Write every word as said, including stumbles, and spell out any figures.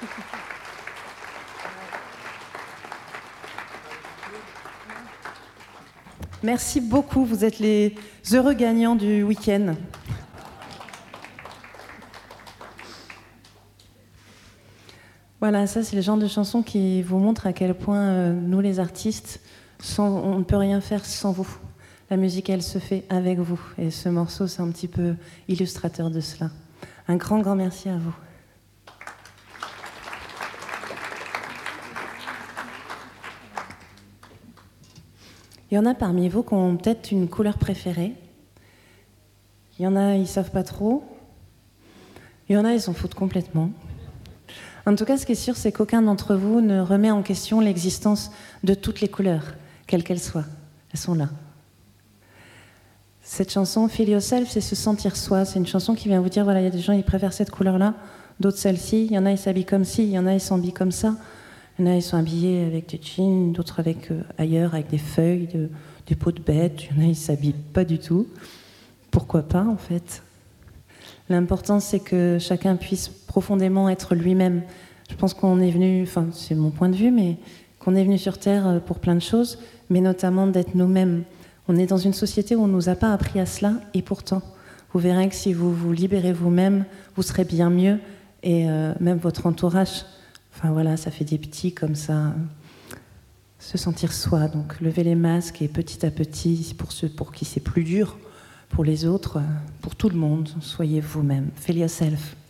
Merci beaucoup, vous êtes les heureux gagnants du week-end. Voilà, ça c'est le genre de chanson qui vous montre à quel point euh, nous les artistes, sans, on ne peut rien faire sans vous. La musique, elle se fait avec vous. Et ce morceau, c'est un petit peu illustrateur de cela. Un grand, grand merci à vous. Il y en a parmi vous qui ont peut-être une couleur préférée. Il y en a, ils ne savent pas trop. Il y en a, ils s'en foutent complètement. En tout cas, ce qui est sûr, c'est qu'aucun d'entre vous ne remet en question l'existence de toutes les couleurs, quelles qu'elles soient. Elles sont là. Cette chanson, Feel Yourself, c'est se sentir soi. C'est une chanson qui vient vous dire, voilà, il y a des gens, ils préfèrent cette couleur-là, d'autres celle-ci. Il y en a, ils s'habillent comme ci, il y en a, ils s'habillent comme ça. Il y en a, ils sont habillés avec des jeans, d'autres avec euh, ailleurs, avec des feuilles, de, des peaux de bête. Il y en a, ils s'habillent pas du tout. Pourquoi pas, en fait ? L'important, c'est que chacun puisse profondément être lui-même. Je pense qu'on est venu, enfin, c'est mon point de vue, mais qu'on est venu sur Terre pour plein de choses, mais notamment d'être nous-mêmes. On est dans une société où on ne nous a pas appris à cela, et pourtant, vous verrez que si vous vous libérez vous-même, vous serez bien mieux, et euh, même votre entourage, enfin voilà, ça fait des petits comme ça, se sentir soi, donc lever les masques, et petit à petit, pour ceux pour qui c'est plus dur, pour les autres, pour tout le monde, soyez vous-même. Feel yourself.